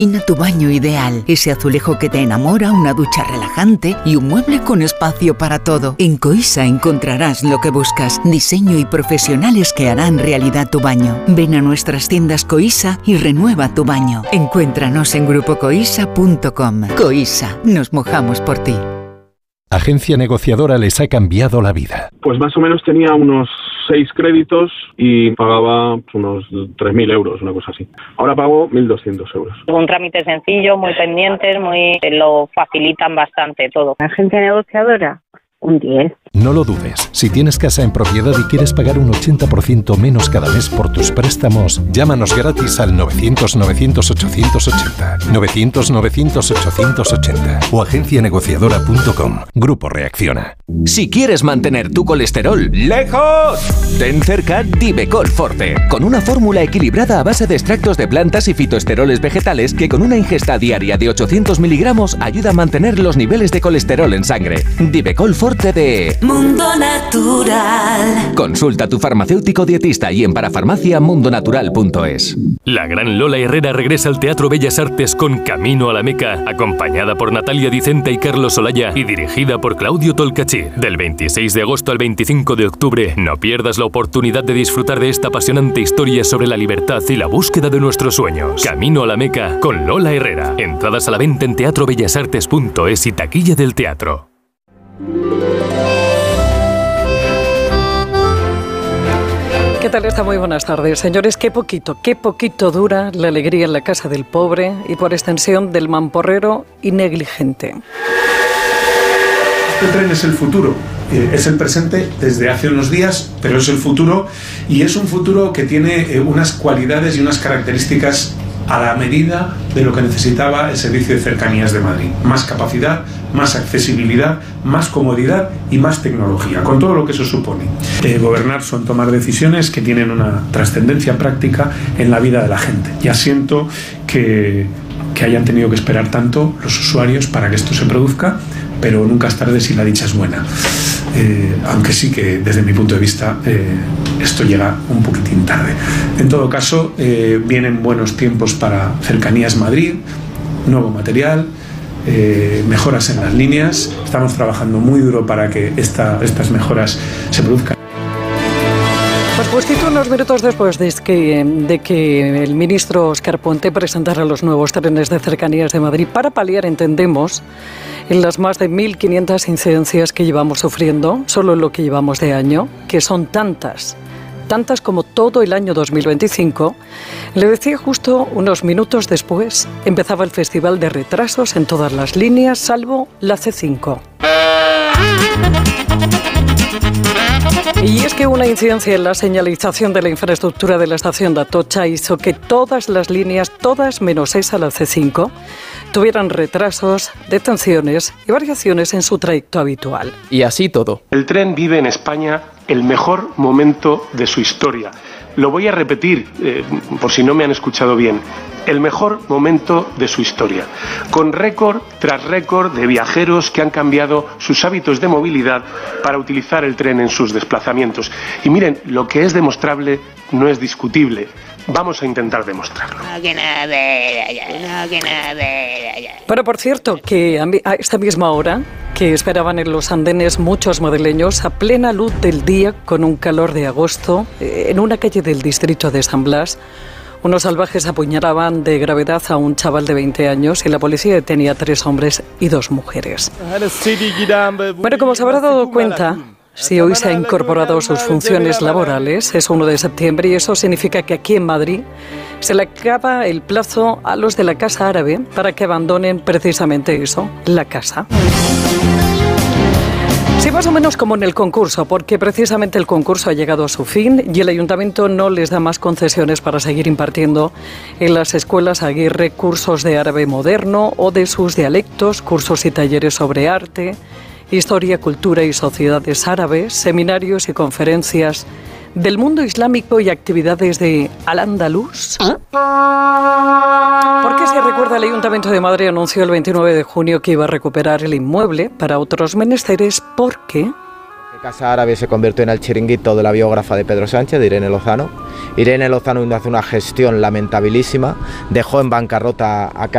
Imagina tu baño ideal, ese azulejo que te enamora, una ducha relajante y un mueble con espacio para todo. En Coisa encontrarás lo que buscas, diseño y profesionales que harán realidad tu baño. Ven a nuestras tiendas Coisa y renueva tu baño. Encuéntranos en grupocoisa.com. Coisa, nos mojamos por ti. Agencia Negociadora les ha cambiado la vida. Pues más o menos tenía unos 6 créditos y pagaba unos 3.000 euros, una cosa así. Ahora pago 1.200 euros. Un trámite sencillo, muy pendientes, lo facilitan bastante todo. Agencia Negociadora, un 10. No lo dudes. Si tienes casa en propiedad y quieres pagar un 80% menos cada mes por tus préstamos, llámanos gratis al 900-900-880. 900-900-880 o agencianegociadora.com. Grupo Reacciona. Si quieres mantener tu colesterol lejos, ten cerca Divecol Forte, con una fórmula equilibrada a base de extractos de plantas y fitoesteroles vegetales que con una ingesta diaria de 800 miligramos ayuda a mantener los niveles de colesterol en sangre. Divecol Forte de Mundo Natural. Consulta a tu farmacéutico dietista y en parafarmaciamundonatural.es. La gran Lola Herrera regresa al Teatro Bellas Artes con Camino a la Meca, acompañada por Natalia Dicenta y Carlos Olaya y dirigida por Claudio Tolcachir. Del 26 de agosto al 25 de octubre, no pierdas la oportunidad de disfrutar de esta apasionante historia sobre la libertad y la búsqueda de nuestros sueños. Camino a la Meca con Lola Herrera. Entradas a la venta en teatrobellasartes.es y taquilla del teatro. ¿Qué tal está? Muy buenas tardes. Señores, qué poquito dura la alegría en la casa del pobre y por extensión del mamporrero y negligente. Este tren es el futuro, es el presente desde hace unos días, pero es el futuro y es un futuro que tiene unas cualidades y unas características a la medida de lo que necesitaba el Servicio de Cercanías de Madrid. Más capacidad, más accesibilidad, más comodidad y más tecnología, con todo lo que eso supone. Gobernar son tomar decisiones que tienen una trascendencia práctica en la vida de la gente. Ya siento que hayan tenido que esperar tanto los usuarios para que esto se produzca, pero nunca es tarde si la dicha es buena. Aunque sí que desde mi punto de vista esto llega un poquitín tarde. En todo caso, vienen buenos tiempos para Cercanías Madrid, nuevo material, mejoras en las líneas. Estamos trabajando muy duro para que estas mejoras se produzcan. Pues justito unos minutos después de que el ministro Óscar Puente presentara los nuevos trenes de Cercanías de Madrid para paliar, entendemos, en las más de 1.500 incidencias que llevamos sufriendo, solo en lo que llevamos de año, que son tantas como todo el año 2025, le decía justo unos minutos después, empezaba el festival de retrasos en todas las líneas, salvo la C5. Y es que una incidencia en la señalización de la infraestructura de la estación de Atocha hizo que todas las líneas, todas menos esa, la C5, tuvieran retrasos, detenciones y variaciones en su trayecto habitual. Y así todo. El tren vive en España el mejor momento de su historia. Lo voy a repetir, por si no me han escuchado bien. El mejor momento de su historia, con récord tras récord de viajeros que han cambiado sus hábitos de movilidad para utilizar el tren en sus desplazamientos. Y miren, lo que es demostrable no es discutible. Vamos a intentar demostrarlo. Pero por cierto, que a esta misma hora, que esperaban en los andenes muchos madrileños a plena luz del día con un calor de agosto, en una calle del distrito de San Blas, unos salvajes apuñalaban de gravedad a un chaval de 20 años y la policía detenía a 3 hombres y 2 mujeres. Bueno, como se habrá dado cuenta, si hoy se ha incorporado sus funciones laborales, es 1 de septiembre y eso significa que aquí en Madrid se le acaba el plazo a los de la Casa Árabe para que abandonen precisamente eso, la casa. Sí, más o menos como en el concurso, porque precisamente el concurso ha llegado a su fin y el ayuntamiento no les da más concesiones para seguir impartiendo en las escuelas Aguirre cursos de árabe moderno o de sus dialectos, cursos y talleres sobre arte, historia, cultura y sociedades árabes, seminarios y conferencias del mundo islámico y actividades de Al-Andalus. Porque si recuerda, el Ayuntamiento de Madrid anunció el 29 de junio que iba a recuperar el inmueble para otros menesteres porque Casa Árabe se convirtió en el chiringuito de la biógrafa de Pedro Sánchez, de Irene Lozano. Irene Lozano hace una gestión lamentabilísima, dejó en bancarrota a